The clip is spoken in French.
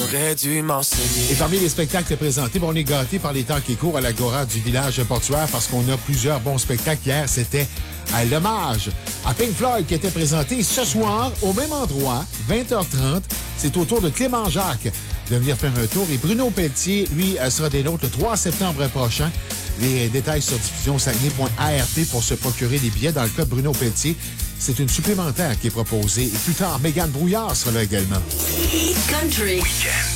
T'aurais dû m'enseigner. Et parmi les spectacles présentés, on est gâtés par les temps qui courent à l'Agora du village portuaire parce qu'on a plusieurs bons spectacles. Hier, c'était à l'hommage à Pink Floyd qui était présenté ce soir au même endroit, 20h30. C'est au tour de Clément Jacques de venir faire un tour. Et Bruno Pelletier, lui, sera des nôtres le 3 septembre prochain. Les détails sur diffusionsaguenay.art pour se procurer des billets. Dans le cas de Bruno Pelletier, c'est une supplémentaire qui est proposée. Et plus tard, Mégane Brouillard sera là également. Country.